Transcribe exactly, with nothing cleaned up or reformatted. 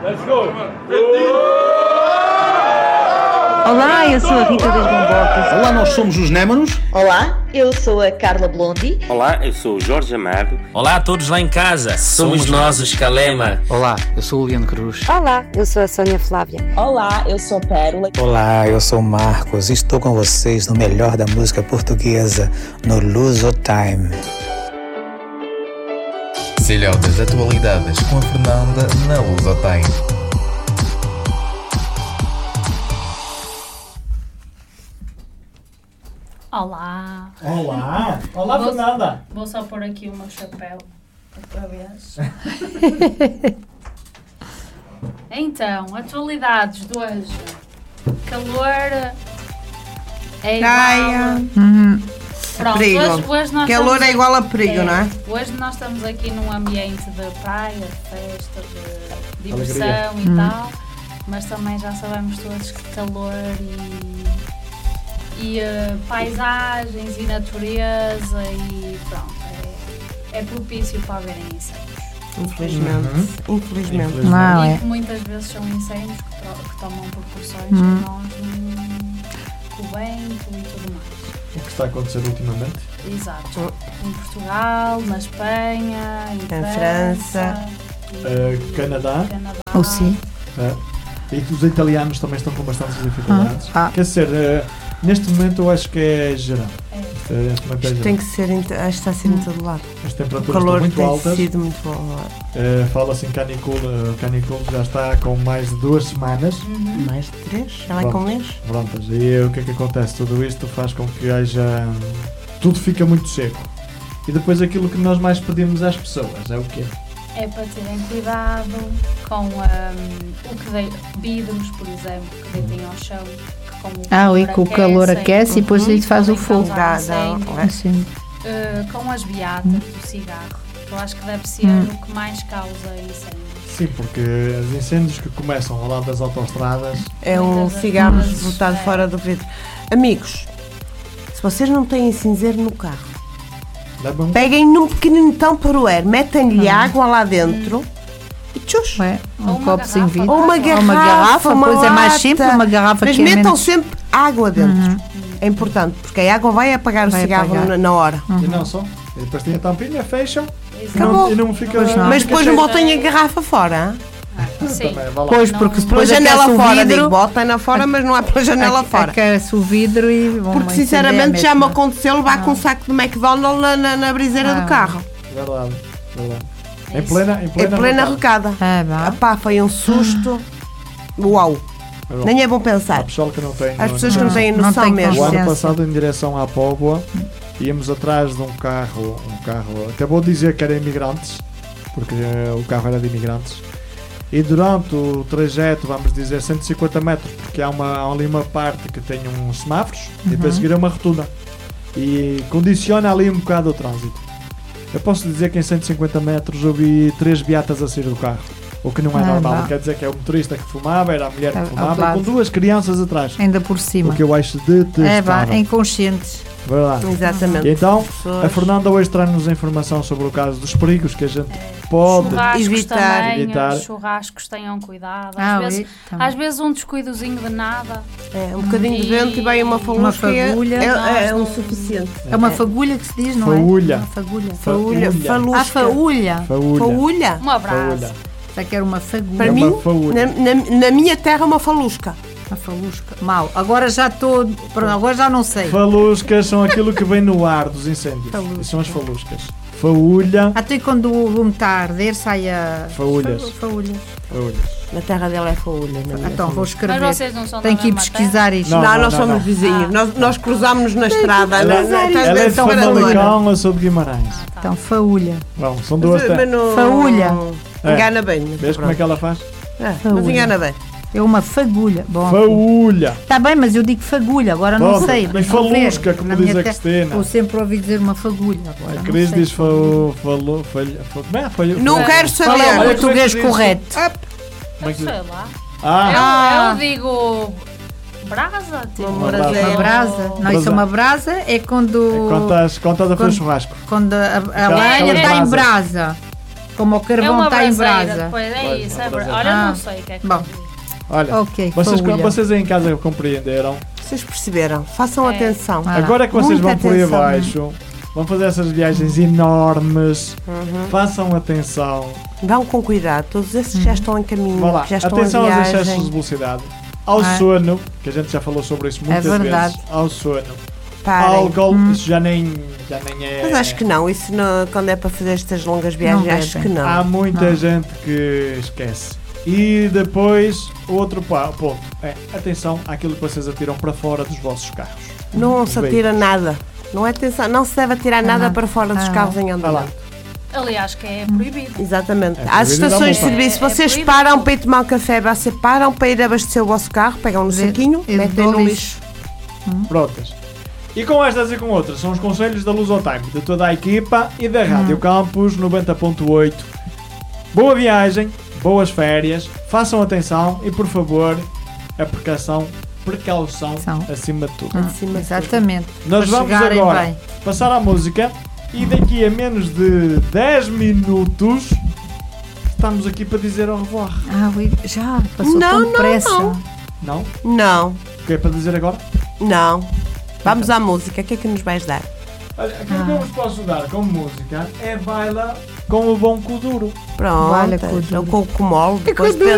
Let's go! Olá, eu sou a Rita das Bombocas. Olá, nós somos os Némanos. Olá, eu sou a Carla Blondi. Olá, eu sou o Jorge Amado. Olá a todos lá em casa, somos, somos nós os Calema. Olá, eu sou o Leandro Cruz. Olá, eu sou a Sónia Flávia. Olá, eu sou a Pérola. Olá, eu sou o Marcos e estou com vocês no melhor da música portuguesa, no Luso Time. Celhotas atualidades com a Fernanda na Luso Time. Olá! Olá! Olá, vou, Fernanda! Vou só pôr aqui o meu chapéu outra vez. Então, atualidades de hoje. Calor é igual... Praia. Uhum. Pronto, perigo. Hoje, hoje nós Calor estamos, é igual a perigo, é, não é? Hoje nós estamos aqui num ambiente de praia, de festa, de diversão Alegria. e hum. tal, mas também já sabemos todos que calor e... e uh, paisagens e natureza e pronto, é, é propício para haverem incêndios. Infelizmente, uhum. infelizmente. Não, e é. que muitas vezes são incêndios que, to- que tomam proporções Uhum. que nós não, com o vento e tudo mais. O que está a acontecer ultimamente? Exato. Em Portugal, na Espanha, em Na França, e, Uh, Canadá. Canadá. Ou sim. Uh, e os italianos também estão com bastantes dificuldades. Ah, ah. Quer dizer, uh, neste momento eu acho que é geral. É. Isto, é- este momento é Isto tem geral. que ser, em- acho que está a ser em todo lado. As O temperaturas calor estão muito tem altas. sido muito bom. Uh, Fala-se em canicule. Uh, canicule já está com mais de duas semanas. Uhum. Mais de três? Ela é com Pronto. mês? Prontas. E o que é que acontece? Tudo isto faz com que haja... Tudo fica muito seco. E depois aquilo que nós mais pedimos às pessoas é o quê? É para terem cuidado com um, o que de, vidros, por exemplo, que deitem ao chão. Que com o Ah, e com o calor aquece e depois uhum, isso faz o fogo. causar Dá, dá, incêndio. Assim. Uh, com as beatas do cigarro, que eu acho que deve ser Hum. o que mais causa incêndio. Sim, porque os incêndios que começam ao lado das autoestradas... É um Muitas cigarro vezes, botado é. fora do vidro. Amigos, se vocês não têm cinzeiro no carro, levam- peguem num pequenino tamparoeiro, metem-lhe água lá dentro e tchus. Ué, um Ou uma copo sem garrafa. vidro. Ou uma garrafa, uma garrafa, uma pois é mais lata. simples, uma garrafa Mas que é metam menos... sempre água dentro. Uhum. É importante, porque a água vai apagar Vai o cigarro apagar. na, na hora. E não só. E depois tem a tampinha, fecham e Exato. não, e não fica... Pois não. Mas fica depois não cheio. botem a garrafa fora. Sim. Também, vá lá. Pois, Não- porque Pela depois janela aquece o fora, vidro, digo, botem-na fora, mas não é pela janela fora. aquece o vidro e vão Porque acender a sinceramente já me mesma. aconteceu levar com um saco de McDonald's na, na, na briseira Ah. do carro. Verdade, verdade. É Em isso. plena, em Em plena, plena arrancada. recada. Ah, vá. Epá, foi um susto. Uau. Bom, Nem é bom Há pensar. pessoal que não tem... As pessoas que não- não têm não noção têm mesmo. O ano consciência. passado, em direção à Póvoa, íamos atrás de um carro, um carro, até vou dizer que era imigrantes, porque eh, o carro era de imigrantes, e durante o trajeto, vamos dizer cento e cinquenta metros, porque há, uma, há ali uma parte que tem uns semáforos, e depois a seguir é uma rotunda, e condiciona ali um bocado o trânsito. Eu posso dizer que em cento e cinquenta metros eu vi três beatas a sair do carro. O que não é Ah, normal, vá. quer dizer que é o motorista que fumava, era a mulher Ao- que ao fumava, lado. com duas crianças atrás. Ainda por cima. O que eu acho É, vá, detestável. inconscientes. Verdade. Exatamente. E então, Pessoas- a Fernanda hoje traz-nos a informação sobre o caso dos perigos que a gente pode Churrascos evitar. também, evitar. os churrascos tenham cuidado. Às, Ah, vezes, oui, também. às vezes um descuidozinho de nada. É, um bocadinho de vento e vai uma Uma falusca. é- fagulha. É, é, é um Nós não- suficiente. É uma fagulha que se diz, não Faúlha. é? Uma fagulha. Faúlha, Faúlha. falusca. Ah, faúlha. Faúlha. Faúlha? Um abraço. Faúlha. Já que era uma fagulha. Para É mim, uma faúlha. na, na, na minha terra, uma falusca. Uma falusca. Mal. Agora já estou. Pronto, agora já não sei. Faluscas são aquilo que vem no ar dos incêndios. Falusca. E são as faluscas. Faúlha. Até quando o lume está a arder, sai a. Faúlhas. Fa- Faúlhas. Faúlhas. Na terra dela é faúlha. Na minha Então vou faúlha. escrever. Mas vocês não são Tenho da que ir mesma pesquisar isto. Não, Não, não, nós não, somos não. vizinhos. Nós, nós cruzámos-nos na estrada. Ela, na, na, ela estás é bem de separadora. Famalicão, eu sou de Guimarães. Então, faúlha. Bom, são duas Mas, mas terras. não- Faúlha. É. Engana bem. Vês como é que ela faz? É, mas Faúlha. engana bem. É uma fagulha. Bom. Faúlha. Está bem, mas eu digo fagulha, agora não Pronto, sei. e mas vou ver. falusca, como Na diz minha a te- Cristina. Eu sempre ouvi dizer uma fagulha. Agora A não Cris sei. diz falou, falou, falha, falou, como é? Falhou, Não falhou. quero Qual é o saber. Olha, como é que português se diz? correto? Como é Eu que sei diz? lá. Ah, Ah. Eu, eu digo brasa, tipo. Uma brasa. Uma brasa. Não, isso é uma brasa, é quando. contas, contas a fazer Quando- churrasco. Quando a, a Aquela- lenha aquelas está em brasas. brasa. Como o É carvão uma está em braseira, brasa. depois é Pois, isso. uma É bra- braseira. Olha, Ah. não sei o que é que Bom. eu digo. Olha, Ok, vocês, fagulha. vocês aí em casa compreenderam. Vocês perceberam? Façam É. atenção. Ah, Agora que vocês muita vão por aí atenção. abaixo, vão fazer essas viagens enormes, Uhum. façam atenção. Vão com cuidado, todos esses que já estão em caminho, Vá lá, já estão atenção em aos excessos viagem. de velocidade, ao Ah. sono, que a gente já falou sobre isso muitas verdade. vezes, ao sono, Parem. álcool, Hum. isso já nem, já nem é... Mas acho que não, isso não- quando é para fazer estas longas viagens, Não acho bebem. que não. Há muita Não. gente que esquece. E depois, o outro pa- ponto é, atenção àquilo que vocês atiram para fora dos vossos carros. Não se atira nada. Não é atenção, não se deve atirar nada Aham. para fora dos Ah. carros em Vai lá. andamento. Aliás, que é proibido. Exatamente. É Às proibido estações de dar multa. serviço, É- é vocês proibido. param para ir tomar um café, você param para ir abastecer o vosso carro, pegam no Vê- saquinho, e metem do no lixo. lixo. Prontas. E com estas e com outras, são os conselhos da Lusotime, de toda a equipa e da Rádio Campus noventa ponto oito. Boa viagem, boas férias, façam atenção e, por favor, a precaução, precaução São. acima de tudo. Ah, Acima de exatamente. Nós Para vamos chegarem agora bem. passar à música e daqui a menos de dez minutos estamos aqui para dizer au revoir. Ah, ui, já, passou Não, tão não, depressa. não. Não? Não, O que é para dizer agora? não. Vamos à música, o que é que nos vais dar? Olha, aquilo que eu vos posso dar como música é baila com o bom cu duro. Pronto, Olha, com o duro. ou com o comol, É com o depois duro.